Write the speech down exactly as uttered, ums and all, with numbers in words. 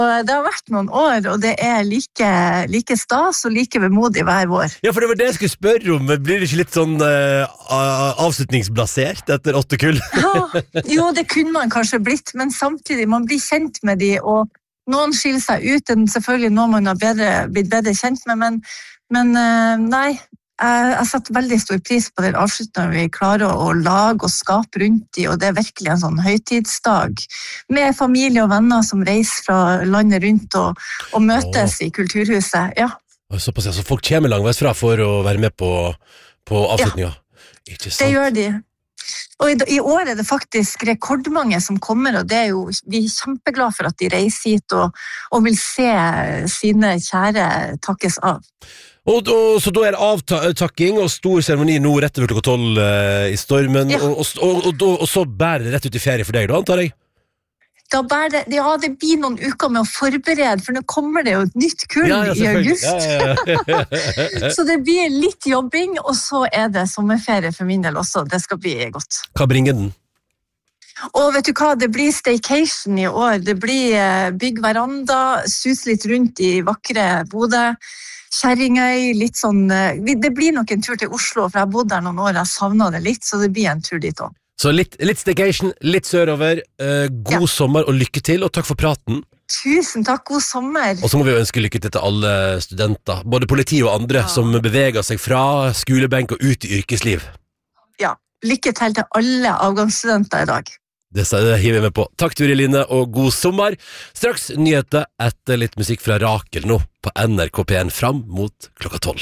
Det har vært noen år, og det er like, like stas og like vemodig hver vår. Ja, for det var det jeg skulle spørre om. Blir det ikke litt sånn uh, avslutningsblasert etter åtte kull? Ja, jo, det kunne man kanskje blitt, men samtidig, man blir kjent med de, og noen skiller seg ut, enn selvfølgelig noen man har bedre, blitt bedre kjent med, men, men uh, nei, jeg, jeg setter veldig stor pris på den avslutningen vi klarer å, å lage og skape rundt de, og det er virkelig en sånn høytidsdag, med familie og venner som reiser fra landet rundt og, og møtes oh. i kulturhuset, ja. Såpass, ja, så folk kommer langveis fra for å være med på, på avslutningen? Ja, ikke sant? Det gjør de. Og i, i år er det faktisk rekordmange som kommer, og det er jo, vi er kjempeglade for at de reiser hit og, og vil se sine kjære takkes av. Og, og, så da er det avtakking og stor seremoni nå rett over klokka tolv uh, i stormen, ja. og, og, og, og, og så bærer det rett ut i ferie for deg da, antar jeg? Da bærer det, ja, det blir noen uker med å forberede, for nå kommer det jo et nytt kull ja, ja, i august. Ja, ja, ja. Så det blir litt jobbing, og så er det sommerferie for min del også, det skal bli godt. Hva bringer den? Og vet du hva, det blir staycation i år, det blir bygg veranda, sus litt rundt i vakre Bodø, Kjerringøy, litt sånn, det blir nok en tur til Oslo, for jeg har bodd der noen år, jeg savnet det litt, så det blir en tur dit også. Så litt, litt staycation, litt sørover, uh, god ja. sommer og lykke til, og takk for praten. Tusen takk, god sommer. Og så må vi ønske lykke til til alle studenter, både politi og andre, ja. som beveger seg fra skolebenk og ut i yrkesliv. Ja, lykke til til alle avgangsstudenter i dag. Det hiver vi med på. Takk Turid Line, og god sommer. Straks nyheter etter litt musikk fra Rakel nå på N R K P en fram mot klokka tolv.